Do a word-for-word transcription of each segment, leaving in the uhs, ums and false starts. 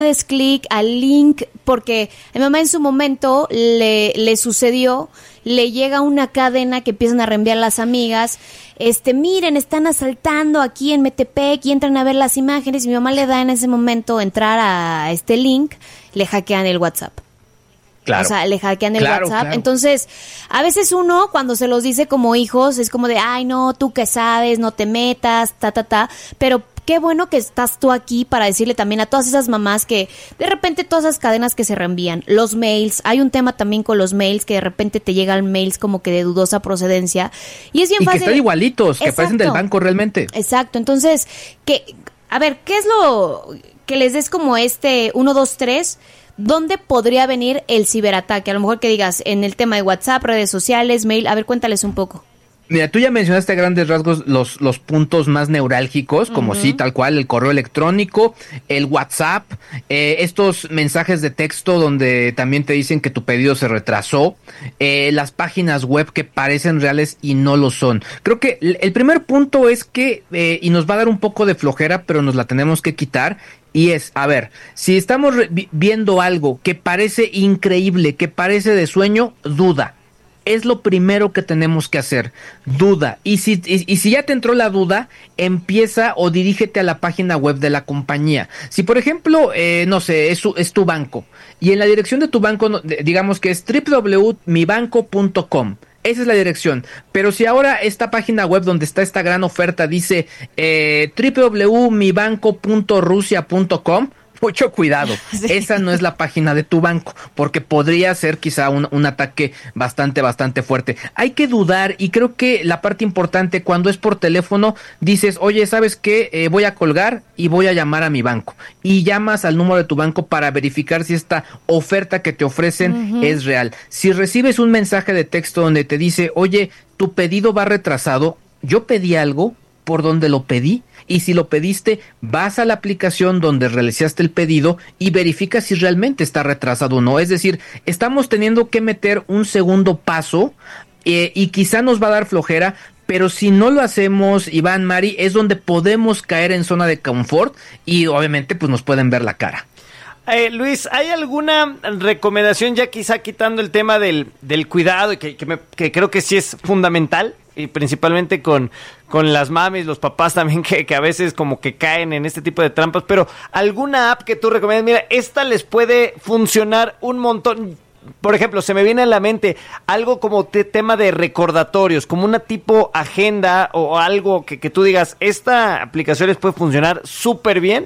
des clic al link, porque a mi mamá en su momento le, le sucedió, le llega una cadena que empiezan a reenviar las amigas, este, miren, están asaltando aquí en Metepec y entran a ver las imágenes, y mi mamá le da en ese momento entrar a este link, le hackean el WhatsApp. Claro. O sea, le hackean el claro, WhatsApp. Claro. Entonces, a veces uno, cuando se los dice como hijos, es como de, ay, no, tú qué sabes, no te metas, ta, ta, ta. Pero qué bueno que estás tú aquí para decirle también a todas esas mamás que de repente todas esas cadenas que se reenvían, los mails, hay un tema también con los mails que de repente te llegan mails como que de dudosa procedencia. Y es bien y fácil. Y que están igualitos, que Exacto. parecen del banco realmente. Exacto. Entonces, que, a ver, ¿qué es lo que les des como este uno, dos, tres? ¿Dónde podría venir el ciberataque? A lo mejor que digas en el tema de WhatsApp, redes sociales, mail. A ver, cuéntales un poco. Mira, tú ya mencionaste a grandes rasgos los, los puntos más neurálgicos, como uh-huh. sí, tal cual, el correo electrónico, el WhatsApp, eh, estos mensajes de texto donde también te dicen que tu pedido se retrasó, eh, las páginas web que parecen reales y no lo son. Creo que el primer punto es que, eh, y nos va a dar un poco de flojera, pero nos la tenemos que quitar, y es, a ver, si estamos re- viendo algo que parece increíble, que parece de sueño, duda. Es lo primero que tenemos que hacer, duda. Y si, y, y si ya te entró la duda, empieza o dirígete a la página web de la compañía. Si por ejemplo, eh, no sé, es, su, es tu banco, y en la dirección de tu banco, digamos que es doble u doble u doble u punto mi banco punto com. Esa es la dirección, pero si ahora esta página web donde está esta gran oferta dice eh, doble u doble u doble u punto mi banco punto rusia punto com, mucho cuidado, sí. Esa no es la página de tu banco, porque podría ser quizá un, un ataque bastante, bastante fuerte. Hay que dudar, y creo que la parte importante cuando es por teléfono, dices, oye, ¿sabes qué? Eh, voy a colgar y voy a llamar a mi banco. Y llamas al número de tu banco para verificar si esta oferta que te ofrecen uh-huh. es real. Si recibes un mensaje de texto donde te dice, oye, tu pedido va retrasado, yo pedí algo, por donde lo pedí, y si lo pediste, vas a la aplicación donde realizaste el pedido y verifica si realmente está retrasado o no. Es decir, estamos teniendo que meter un segundo paso eh, y quizá nos va a dar flojera, pero si no lo hacemos, Iván, Mari, es donde podemos caer en zona de confort y obviamente pues nos pueden ver la cara. Eh, Luis, ¿hay alguna recomendación ya quizá quitando el tema del, del cuidado, que, que, me, que creo que sí es fundamental? Y principalmente con, con las mamis, los papás también que, que a veces como que caen en este tipo de trampas, pero alguna app que tú recomiendas, mira, esta les puede funcionar un montón. Por ejemplo, se me viene a la mente algo como te, tema de recordatorios, como una tipo agenda o algo que, que tú digas, esta aplicación les puede funcionar súper bien.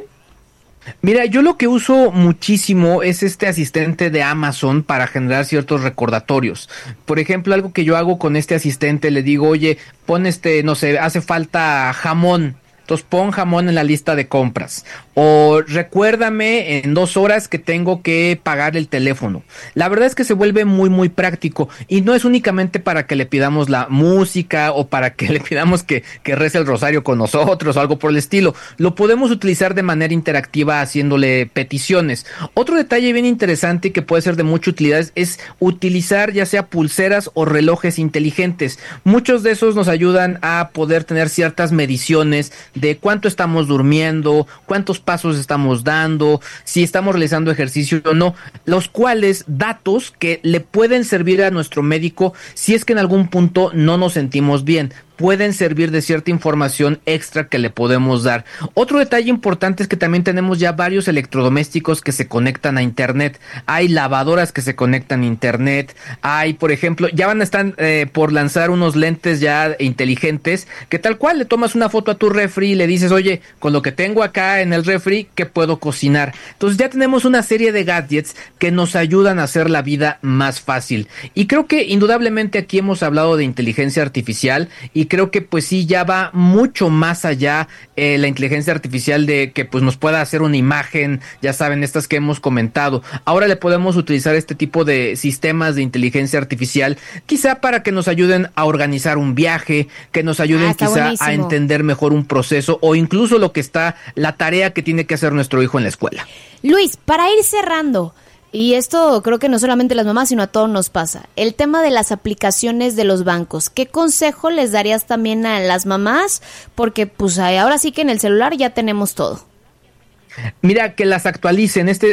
Mira, yo lo que uso muchísimo es este asistente de Amazon para generar ciertos recordatorios. Por ejemplo, algo que yo hago con este asistente, le digo, oye, pon este, no sé, hace falta jamón. Entonces pon jamón en la lista de compras. O recuérdame en dos horas que tengo que pagar el teléfono. La verdad es que se vuelve muy muy práctico. Y no es únicamente para que le pidamos la música o para que le pidamos que, que rece el rosario con nosotros o algo por el estilo. Lo podemos utilizar de manera interactiva haciéndole peticiones. Otro detalle bien interesante y que puede ser de mucha utilidad es, es utilizar ya sea pulseras o relojes inteligentes. Muchos de esos nos ayudan a poder tener ciertas mediciones de cuánto estamos durmiendo, cuántos pasos estamos dando, si estamos realizando ejercicio o no, los cuales datos que le pueden servir a nuestro médico si es que en algún punto no nos sentimos bien. Pueden servir de cierta información extra que le podemos dar. Otro detalle importante es que también tenemos ya varios electrodomésticos que se conectan a internet. Hay lavadoras que se conectan a internet. Hay, por ejemplo, ya van a estar eh, por lanzar unos lentes ya inteligentes que tal cual le tomas una foto a tu refri y le dices, oye, con lo que tengo acá en el refri, ¿qué puedo cocinar? Entonces ya tenemos una serie de gadgets que nos ayudan a hacer la vida más fácil. Y creo que indudablemente aquí hemos hablado de inteligencia artificial y creo que pues sí ya va mucho más allá eh, la inteligencia artificial de que pues nos pueda hacer una imagen, ya saben, estas que hemos comentado. Ahora le podemos utilizar este tipo de sistemas de inteligencia artificial quizá para que nos ayuden a organizar un viaje, que nos ayuden ah, quizá buenísimo. a entender mejor un proceso o incluso lo que está, la tarea que tiene que hacer nuestro hijo en la escuela. Luis, para ir cerrando, y esto creo que no solamente a las mamás, sino a todos nos pasa. El tema de las aplicaciones de los bancos. ¿Qué consejo les darías también a las mamás? Porque pues ahora sí que en el celular ya tenemos todo. Mira, que las actualicen. Este